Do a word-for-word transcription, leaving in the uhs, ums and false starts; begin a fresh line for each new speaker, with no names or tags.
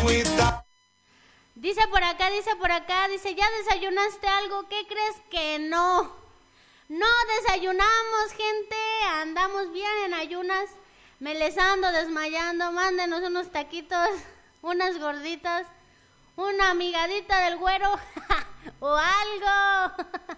Dice por acá, dice por acá, dice, ¿ya desayunaste algo? ¿Qué crees que no? No desayunamos, gente, andamos bien en ayunas. Me les ando desmayando, mándenos unos taquitos, unas gorditas, una amigadita del güero o algo.